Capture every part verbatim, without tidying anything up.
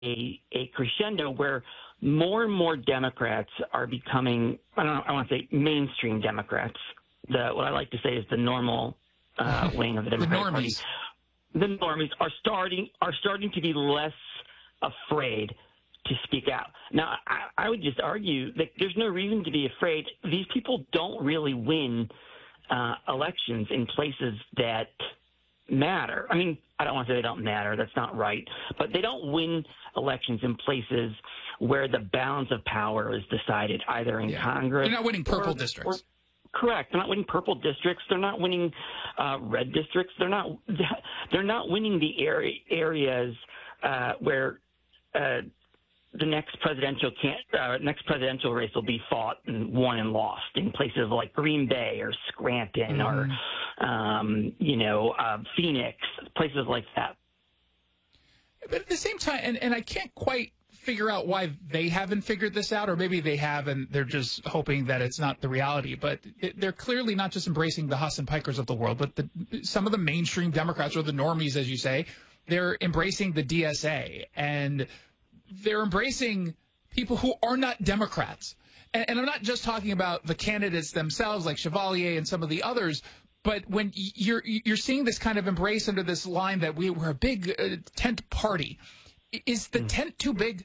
a, a crescendo where more and more Democrats are becoming, I don't know, I want to say mainstream Democrats. The, what I like to say is the normal uh, wing of the Democratic the Party. The normies are starting are starting to be less afraid to speak out. Now, I, I would just argue that there's no reason to be afraid. These people don't really win uh, elections in places that matter. I mean, I don't want to say they don't matter. That's not right. But they don't win elections in places where the balance of power is decided, either in yeah. Congress. They're not winning purple or, districts. Or, correct. They're not winning purple districts. They're not winning uh, red districts. They're not. They're not winning the area, areas uh, where uh, the next presidential can uh, next presidential race will be fought and won and lost in places like Green Bay or Scranton mm. or um, you know uh, Phoenix, places like that. But at the same time, and, and I can't quite figure out why they haven't figured this out, or maybe they have and they're just hoping that it's not the reality. But it, they're clearly not just embracing the Haas and Pikers of the world, but the, some of the mainstream Democrats, or the normies, as you say, they're embracing the D S A, and they're embracing people who are not Democrats. And, and I'm not just talking about the candidates themselves, like Chevalier and some of the others, but when you're you're seeing this kind of embrace under this line that we, we're a big uh, tent party. Is the tent too big?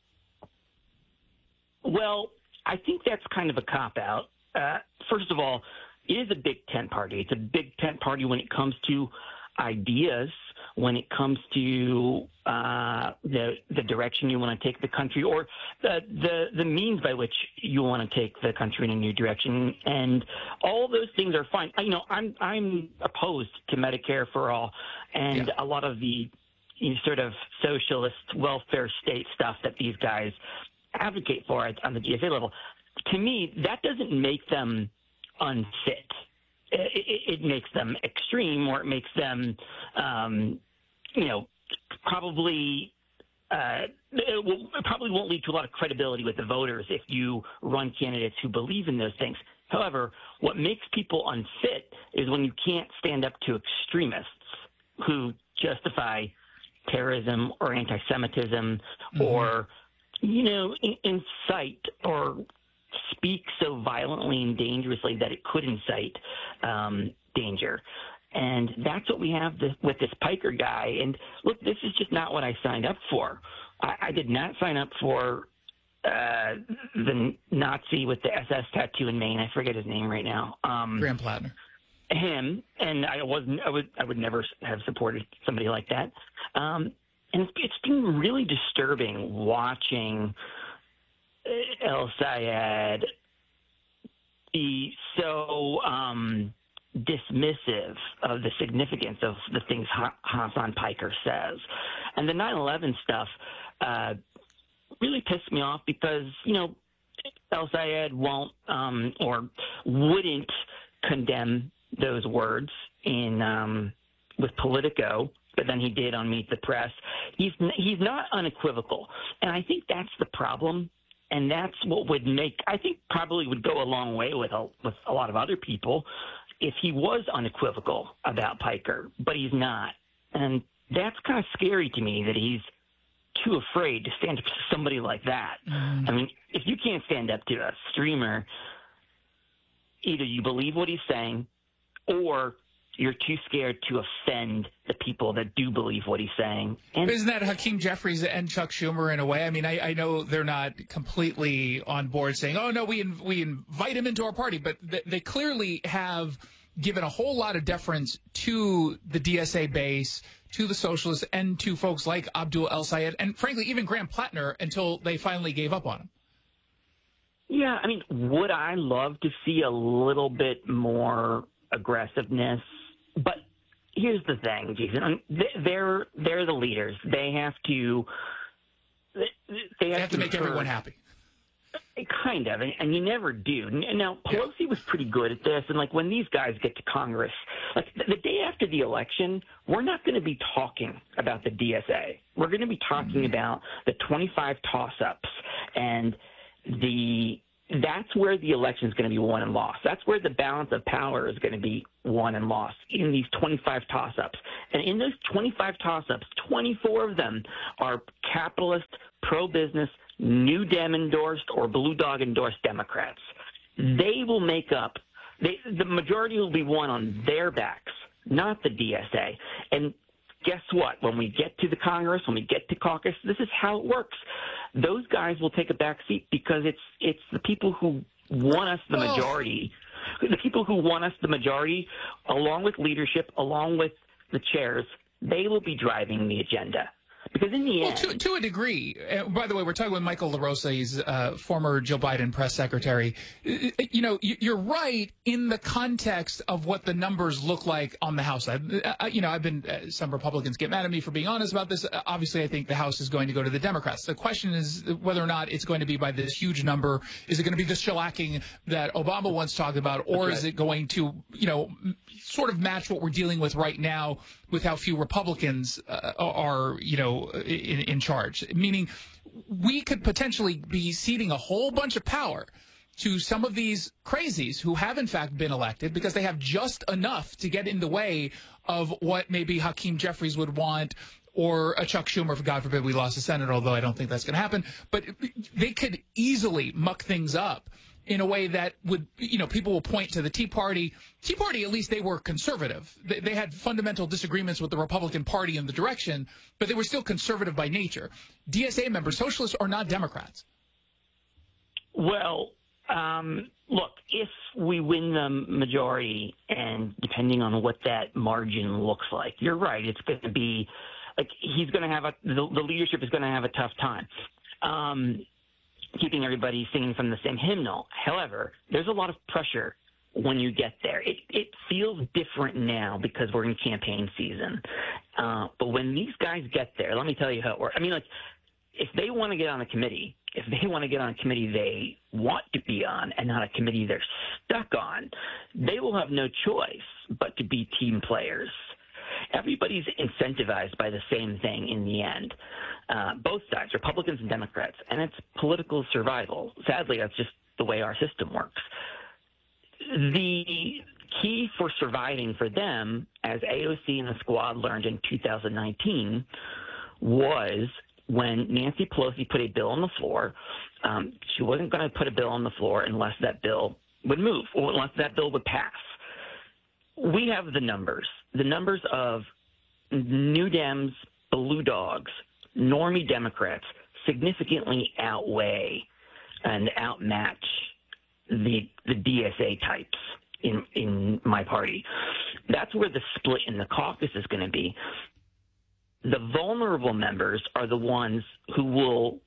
Well, I think that's kind of a cop-out. Uh, first of all, it is a big tent party. It's a big tent party when it comes to ideas, when it comes to uh, the the direction you want to take the country, or the, the the means by which you want to take the country in a new direction, and all those things are fine. You know, I'm I'm opposed to Medicare for all, and yeah. a lot of the you know, sort of socialist welfare state stuff that these guys advocate for on the D S A level. To me, that doesn't make them unfit. It, it, it makes them extreme, or it makes them, um, you know, probably uh, it, will, it probably won't lead to a lot of credibility with the voters if you run candidates who believe in those things. However, what makes people unfit is when you can't stand up to extremists who justify terrorism or anti-Semitism mm-hmm. or, you know, incite or speak so violently and dangerously that it could incite um, danger. And that's what we have this, with this Piker guy. And look, this is just not what I signed up for. I, I did not sign up for uh, the Nazi with the S S tattoo in Maine. I forget his name right now. Um, Graham Plattner. Him, and I wasn't. I would. I would never have supported somebody like that. Um, and it's, it's been really disturbing watching El Sayed be so um, dismissive of the significance of the things ha- Hassan Piker says, and the nine eleven stuff uh, really pissed me off because you know El Sayed won't um, or wouldn't condemn those words in um, with Politico, but then he did on Meet the Press. He's he's not unequivocal, and I think that's the problem, and that's what would make I think probably would go a long way with a, with a lot of other people if he was unequivocal about Piker, but he's not, and that's kind of scary to me that he's too afraid to stand up to somebody like that. Mm. I mean, if you can't stand up to a streamer, either you believe what he's saying, or you're too scared to offend the people that do believe what he's saying. And isn't that Hakeem Jeffries and Chuck Schumer in a way? I mean, I, I know they're not completely on board saying, oh, no, we in, we invite him into our party, but th- they clearly have given a whole lot of deference to the D S A base, to the socialists, and to folks like Abdul El Sayed, and frankly, even Graham Plattner, until they finally gave up on him. Yeah, I mean, would I love to see a little bit more aggressiveness? But here's the thing, Jason. They're they're the leaders. They have to. They have, they have to, to make refer, everyone happy. Kind of, and you never do. Now, Pelosi yeah. was pretty good at this, and like when these guys get to Congress, like the day after the election, we're not going to be talking about the D S A. We're going to be talking mm-hmm. about the twenty-five toss-ups and the that's where the election is going to be won and lost. That's where the balance of power is going to be won and lost in these twenty-five toss-ups. And in those twenty-five toss-ups, twenty-four of them are capitalist, pro-business, New Dem endorsed or Blue Dog endorsed Democrats. They will make up, they, the majority will be won on their backs, not the D S A. And guess what? When we get to the Congress, when we get to caucus, this is how it works. Those guys will take a back seat because it's it's the people who want us the majority, the people who want us the majority, along with leadership, along with the chairs, they will be driving the agenda. Because in the well, end, to, to a degree, uh, by the way, we're talking with Michael LaRosa. He's uh, former Joe Biden press secretary. You know, you're right in the context of what the numbers look like on the House side. Uh, you know, I've been, uh, some Republicans get mad at me for being honest about this. Uh, obviously, I think the House is going to go to the Democrats. The question is whether or not it's going to be by this huge number. Is it going to be the shellacking that Obama once talked about, or is it going to, you know, sort of match what we're dealing with right now with how few Republicans uh, are, you know, in, in charge? Meaning we could potentially be ceding a whole bunch of power to some of these crazies who have, in fact, been elected because they have just enough to get in the way of what maybe Hakeem Jeffries would want, or a Chuck Schumer, if God forbid we lost the Senate, although I don't think that's going to happen. But they could easily muck things up in a way that would, you know, people will point to the Tea Party. Tea Party, at least they were conservative. They, they had fundamental disagreements with the Republican Party in the direction, but they were still conservative by nature. D S A members, socialists, are not Democrats. Well, um, look, if we win the majority, and depending on what that margin looks like, you're right, it's going to be, like, he's going to have a, the, the leadership is going to have a tough time. Um, keeping everybody singing from the same hymnal. However, there's a lot of pressure when you get there. It, it feels different now because we're in campaign season. Uh, but when these guys get there, let me tell you how it works. I mean, like, if they want to get on a committee, if they want to get on a committee they want to be on and not a committee they're stuck on, they will have no choice but to be team players. Everybody's incentivized by the same thing in the end, uh, both sides, Republicans and Democrats, and it's political survival. Sadly, that's just the way our system works. The key for surviving for them, as A O C and the squad learned in two thousand nineteen, was when Nancy Pelosi put a bill on the floor. Um, she wasn't going to put a bill on the floor unless that bill would move or unless that bill would pass. We have the numbers. The numbers of New Dems, Blue Dogs, normie Democrats significantly outweigh and outmatch the the D S A types in in my party. That's where the split in the caucus is going to be. The vulnerable members are the ones who will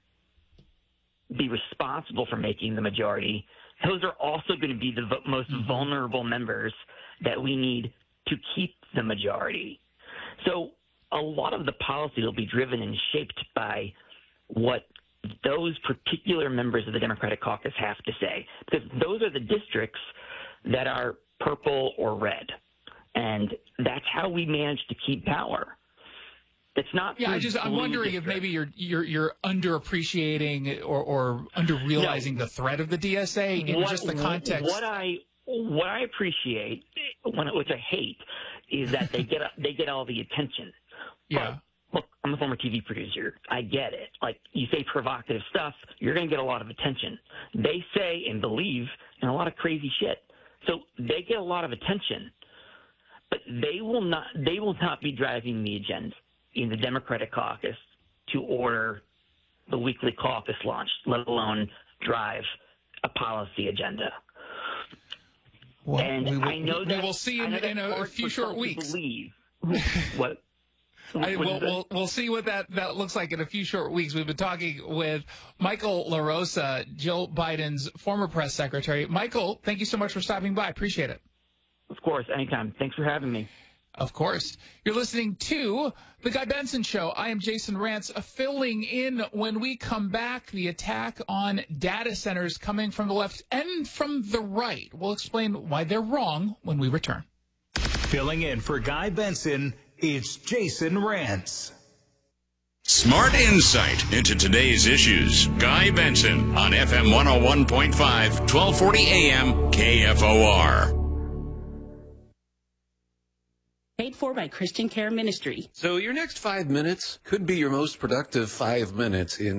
be responsible for making the majority. Those are also going to be the vo- most vulnerable members that we need to keep the majority. So a lot of the policy will be driven and shaped by what those particular members of the Democratic caucus have to say, because those are the districts that are purple or red. And that's how we manage to keep power. It's not. Yeah, I just I'm wondering district. if maybe you're you're you're underappreciating or or under realizing no. the threat of the D S A in what, just the context. What I what I appreciate, which I hate, is that they get they get all the attention. Yeah. But, look, I'm a former T V producer. I get it. Like, you say provocative stuff, you're going to get a lot of attention. They say and believe in a lot of crazy shit, so they get a lot of attention. But they will not. They will not be driving the agenda in the Democratic caucus to order the weekly caucus launch, let alone drive a policy agenda. Well, and we will, I know that we will see in, in a, a few short weeks. Believe what? I, we'll, we'll, we'll see what that, that looks like in a few short weeks. We've been talking with Michael LaRosa, Joe Biden's former press secretary. Michael, thank you so much for stopping by. Appreciate it. Of course, anytime. Thanks for having me. Of course. You're listening to The Guy Benson Show. I am Jason Rantz, filling in when we come back. The attack on data centers coming from the left and from the right. We'll explain why they're wrong when we return. Filling in for Guy Benson, it's Jason Rantz. Smart insight into today's issues. Guy Benson on F M one oh one point five, twelve forty A M, K F O R. Paid for by Christian Care Ministry. So your next five minutes could be your most productive five minutes in